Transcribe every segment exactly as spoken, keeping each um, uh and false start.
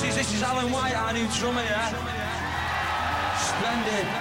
Oasis, this is Alan White, our new drummer, yeah? Splendid.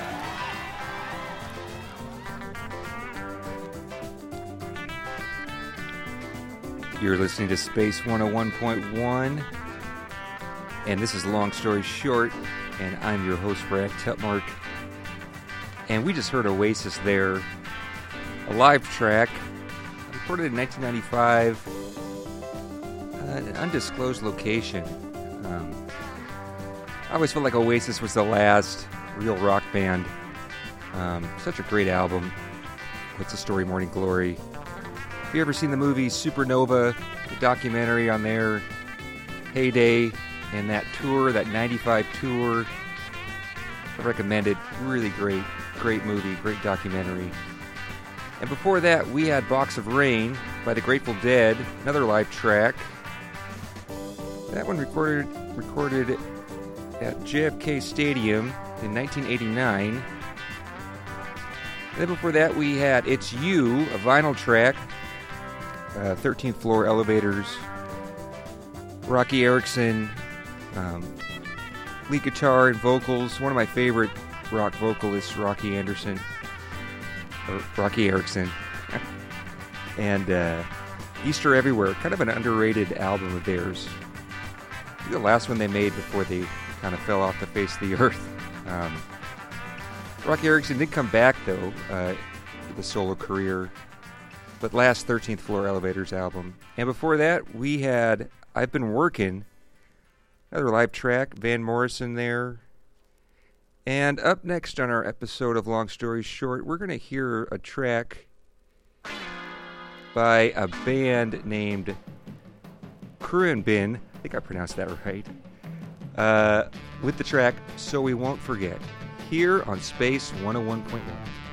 You're listening to Space one oh one point one, and this is Long Story Short, and I'm your host, Brad Tutmark. And we just heard Oasis there, a live track, recorded in nineteen ninety-five, uh, an undisclosed location. Um, I always felt like Oasis was the last real rock band. Um, such a great album. What's the Story, Morning Glory. Have you ever seen the movie Supernova, the documentary on their heyday and that tour, that ninety-five tour? I recommend it. Really great, great movie, great documentary. And before that, we had Box of Rain by the Grateful Dead, another live track. That one recorded recorded at J F K Stadium in nineteen eighty-nine. And then before that, we had It's You, a vinyl track. Uh, thirteenth Floor Elevators, Rocky Erickson, um, lead guitar and vocals. One of my favorite rock vocalists, Rocky Anderson, or Rocky Erickson, and uh, Easter Everywhere, kind of an underrated album of theirs. The last one they made before they kind of fell off the face of the earth. Um, Rocky Erickson did come back though, uh, with a solo career. But last thirteenth Floor Elevators album. And before that, we had I've Been Working, another live track, Van Morrison there. And up next on our episode of Long Story Short, we're going to hear a track by a band named Khruangbin. I think I pronounced that right. Uh, with the track So We Won't Forget, here on Space one oh one point one.